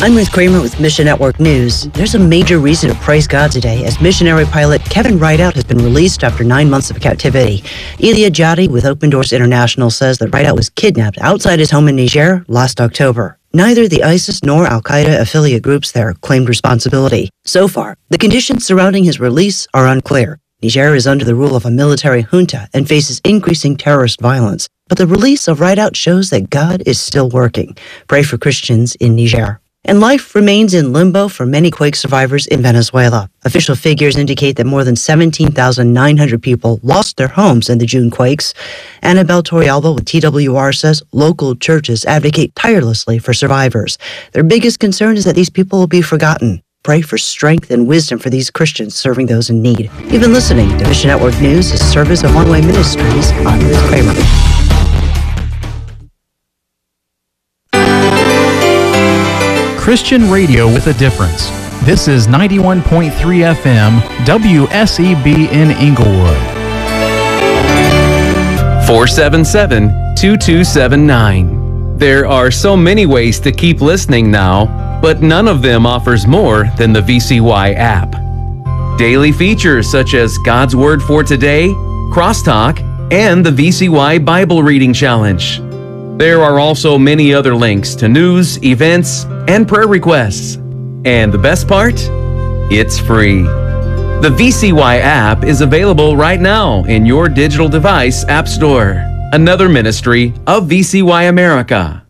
I'm Ruth Kramer with Mission Network News. There's a major reason to praise God today as missionary pilot Kevin Rideout has been released after 9 months of captivity. Elia Jadi with Open Doors International says that Rideout was kidnapped outside his home in Niger last October. Neither the ISIS nor Al-Qaeda affiliate groups there claimed responsibility. So far, the conditions surrounding his release are unclear. Niger is under the rule of a military junta and faces increasing terrorist violence. But the release of Rideout shows that God is still working. Pray for Christians in Niger. And life remains in limbo for many quake survivors in Venezuela. Official figures indicate that more than 17,900 people lost their homes in the June quakes. Annabelle Torrealba with TWR says local churches advocate tirelessly for survivors. Their biggest concern is that these people will be forgotten. Pray for strength and wisdom for these Christians serving those in need. You've been listening to Mission Network News, a service of One Way Ministries. I'm Ruth Kramer. Christian radio with a difference. This is 91.3 FM WSEB in Inglewood. 477-2279. There are so many ways to keep listening now, but none of them offers more than the VCY app. Daily features such as God's Word for Today, Crosstalk, and the VCY Bible Reading Challenge. There are also many other links to news, events, and prayer requests. And the best part? It's free. The VCY app is available right now in your digital device app store. Another ministry of VCY America.